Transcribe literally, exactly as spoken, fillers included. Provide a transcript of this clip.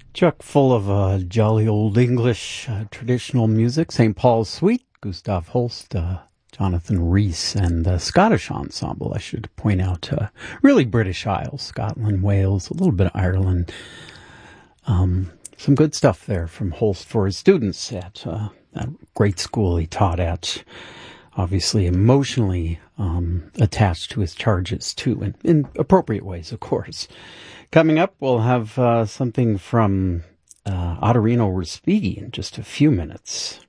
Chuck full of uh, jolly old English uh, traditional music. Saint Paul's Suite, Gustav Holst, uh, Jonathan Rhys, and the Scottish ensemble, I should point out. Uh, really British Isles, Scotland, Wales, a little bit of Ireland. Um, some good stuff there from Holst for his students at uh, that great school he taught at. Obviously emotionally um, attached to his charges, too, in, in appropriate ways, of course. Coming up, we'll have uh, something from uh, Ottorino Respighi in just a few minutes.